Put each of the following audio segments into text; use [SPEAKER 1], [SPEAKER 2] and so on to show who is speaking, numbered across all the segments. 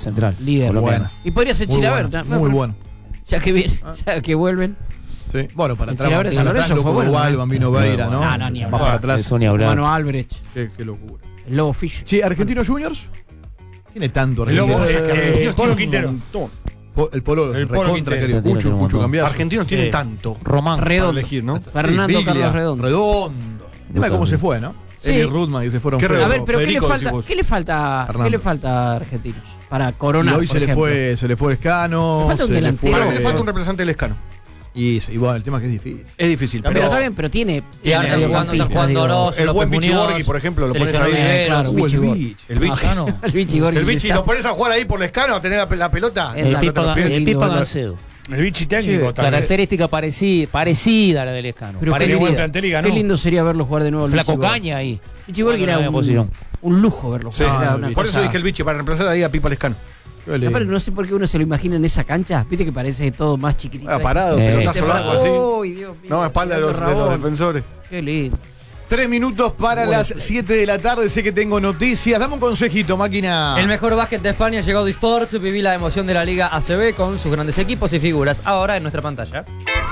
[SPEAKER 1] central.
[SPEAKER 2] Líder.
[SPEAKER 3] Bueno.
[SPEAKER 2] Y podría ser Chilaver.
[SPEAKER 3] Muy bueno.
[SPEAKER 2] Ya que viene, ya que vuelven.
[SPEAKER 3] Sí. Bueno, para
[SPEAKER 2] El
[SPEAKER 3] atrás,
[SPEAKER 2] Chilaver de San Lorenzo fue bueno.
[SPEAKER 3] Bambino Veira, ¿no?
[SPEAKER 2] No, ni
[SPEAKER 3] Va
[SPEAKER 2] hablar.
[SPEAKER 3] para atrás.
[SPEAKER 1] Eso ni hablar.
[SPEAKER 2] Mano Albrecht.
[SPEAKER 3] Qué locura.
[SPEAKER 2] El Lobo Fish.
[SPEAKER 3] Sí, Argentinos Juniors. Tiene tanto
[SPEAKER 4] El Lobo,
[SPEAKER 3] Argentinos.
[SPEAKER 4] Polo Quintero.
[SPEAKER 3] El Polo
[SPEAKER 4] Quintero.
[SPEAKER 3] querido.
[SPEAKER 1] Argentino
[SPEAKER 3] Mucho cambiazo.
[SPEAKER 4] Argentinos tienen tanto.
[SPEAKER 1] Román.
[SPEAKER 4] Para
[SPEAKER 2] Redondo.
[SPEAKER 4] elegir, ¿no?
[SPEAKER 2] Fernando
[SPEAKER 3] Sí, Biglia,
[SPEAKER 2] Carlos Redondo.
[SPEAKER 3] El tema de cómo se fue, ¿no?
[SPEAKER 2] Sí.
[SPEAKER 3] Eli Rudman y se fueron
[SPEAKER 4] Qué
[SPEAKER 3] feos.
[SPEAKER 2] A ver, pero
[SPEAKER 4] Federico,
[SPEAKER 2] ¿qué
[SPEAKER 4] decís vos.
[SPEAKER 2] le falta a Argentinos? Para
[SPEAKER 3] Y
[SPEAKER 2] coronar.
[SPEAKER 3] hoy
[SPEAKER 2] por
[SPEAKER 3] se le
[SPEAKER 2] ejemplo.
[SPEAKER 3] fue Escano.
[SPEAKER 2] Le falta un
[SPEAKER 3] se le
[SPEAKER 2] delantero.
[SPEAKER 4] Para mí le
[SPEAKER 3] fue.
[SPEAKER 4] falta un representante del Escano.
[SPEAKER 3] Y bueno, el tema es que es difícil.
[SPEAKER 4] Es difícil,
[SPEAKER 2] Pero
[SPEAKER 4] pero
[SPEAKER 2] está bien, pero tiene.
[SPEAKER 5] Y ahora está jugando Oroz,
[SPEAKER 4] el buen
[SPEAKER 5] López
[SPEAKER 4] Vichy
[SPEAKER 5] Muñoz,
[SPEAKER 4] Borghi, por ejemplo, lo
[SPEAKER 5] se
[SPEAKER 4] pones
[SPEAKER 5] lesionó
[SPEAKER 4] ahí.
[SPEAKER 5] Rivero.
[SPEAKER 2] Claro,
[SPEAKER 3] El
[SPEAKER 2] Vichy Borghi.
[SPEAKER 3] Beach.
[SPEAKER 4] El Vichy.
[SPEAKER 2] El Vichy Gorghi.
[SPEAKER 4] El Vichy, lo pones a jugar ahí por el Escano a tener la pelota.
[SPEAKER 2] El
[SPEAKER 4] La pelota en los pies.
[SPEAKER 1] El
[SPEAKER 2] lindo,
[SPEAKER 1] Pipa
[SPEAKER 2] boludo.
[SPEAKER 1] Gancedo.
[SPEAKER 4] El Vichy técnico
[SPEAKER 2] Sí,
[SPEAKER 4] también.
[SPEAKER 1] Característica parecida a la del Escano.
[SPEAKER 2] Pero
[SPEAKER 4] Tiene buen
[SPEAKER 1] Parecida.
[SPEAKER 4] plantel y ganó.
[SPEAKER 2] Qué lindo sería verlo jugar de nuevo. al
[SPEAKER 1] Flaco
[SPEAKER 2] Vichy Borghi.
[SPEAKER 1] Caña ahí.
[SPEAKER 2] Vichy Borghi era
[SPEAKER 1] Buena posición.
[SPEAKER 2] un lujo verlo
[SPEAKER 4] Sí,
[SPEAKER 2] jugar. Era una
[SPEAKER 4] por eso
[SPEAKER 2] cosa-
[SPEAKER 4] dije el Vichy, para reemplazar ahí a Pipa Lescano.
[SPEAKER 2] Aparte, no sé por qué uno se lo imagina en esa cancha. Viste que parece todo más chiquitito. ahí.
[SPEAKER 4] Parado,
[SPEAKER 1] Este
[SPEAKER 4] pelotazo largo así.
[SPEAKER 2] Uy, Dios mío.
[SPEAKER 4] No, a espalda de los
[SPEAKER 2] Rabón.
[SPEAKER 4] defensores.
[SPEAKER 2] Qué lindo.
[SPEAKER 3] 3 minutos para
[SPEAKER 2] Bueno,
[SPEAKER 3] las 7 de la tarde. Sé que tengo noticias. Dame un consejito, máquina.
[SPEAKER 5] El mejor básquet de España llegó a Disports. Viví la emoción de la Liga ACB con sus grandes equipos y figuras. Ahora en nuestra pantalla.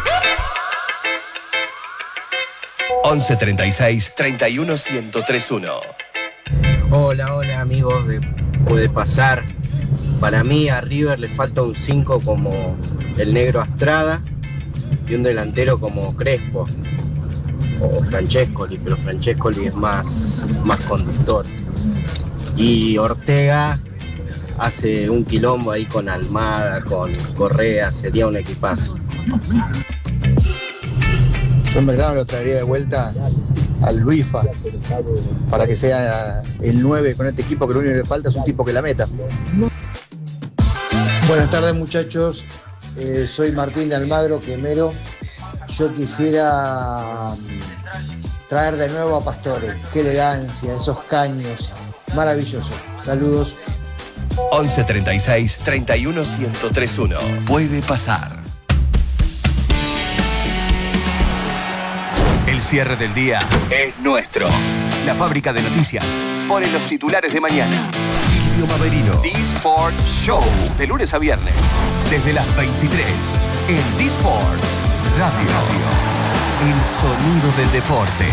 [SPEAKER 6] 11 36 31 1031.
[SPEAKER 7] Hola amigos de Puede Pasar. Para mí a River le falta un 5 como el negro Astrada y un delantero como Crespo o Francescoli, pero Francescoli es más conductor. Y Ortega hace un quilombo ahí con Almada, con Correa, sería un equipazo.
[SPEAKER 8] Yo en Belgrano lo traería de vuelta al Luifa para que sea el 9 con este equipo, que lo único que le falta es un tipo que la meta. Buenas tardes muchachos, soy Martín de Almagro, Quemero. Yo quisiera traer de nuevo a Pastore. Qué elegancia, esos caños, maravilloso. Saludos.
[SPEAKER 6] 11 36 31 1031. Puede pasar. El cierre del día es nuestro. La fábrica de noticias pone los titulares de mañana. Silvio Maverino. D-Sports Show. De lunes a viernes. Desde las 23. En D-Sports Radio. El sonido del deporte.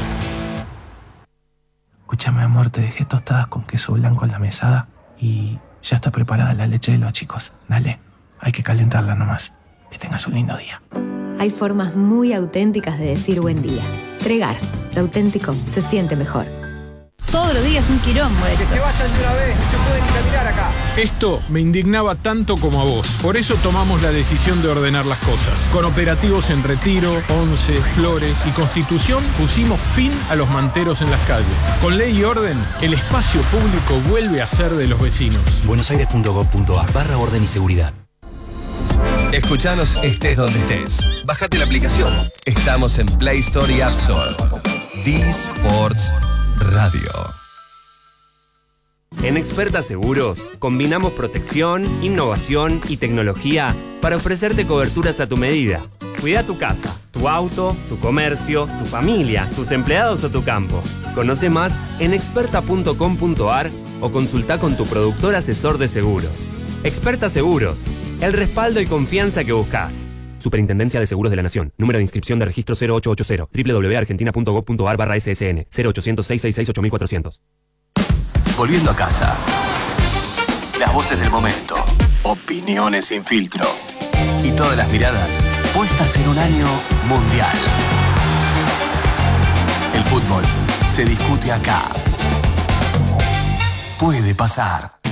[SPEAKER 9] Escúchame, amor, te dejé tostadas con queso blanco en la mesada y ya está preparada la leche de los chicos. Dale, hay que calentarla nomás. Que tengas un lindo día.
[SPEAKER 10] Hay formas muy auténticas de decir buen día. Pregar, lo auténtico se siente mejor.
[SPEAKER 11] Todos los días un quilombo.
[SPEAKER 4] Que se vayan de una vez, no se puede ni caminar acá.
[SPEAKER 12] Esto me indignaba tanto como a vos. Por eso tomamos la decisión de ordenar las cosas. Con operativos en Retiro, Once, Flores y Constitución pusimos fin a los manteros en las calles. Con ley y orden, el espacio público vuelve a ser de los vecinos.
[SPEAKER 6] buenosaires.gov.ar/orden y seguridad. Escuchanos estés donde estés. Bájate la aplicación. Estamos en Play Store y App Store. D-Sports Radio.
[SPEAKER 13] En Experta Seguros combinamos protección, innovación y tecnología para ofrecerte coberturas a tu medida. Cuida tu casa, tu auto, tu comercio, tu familia, tus empleados o tu campo. Conoce más en experta.com.ar o consulta con tu productor asesor de seguros. Experta Seguros, el respaldo y confianza que buscas. Superintendencia de Seguros de la Nación. Número de inscripción de registro 0880. www.argentina.gov.ar/ssn 0800-666-8400.
[SPEAKER 6] Volviendo a casa. Las voces del momento. Opiniones sin filtro. Y todas las miradas puestas en un año mundial. El fútbol se discute acá. Puede pasar.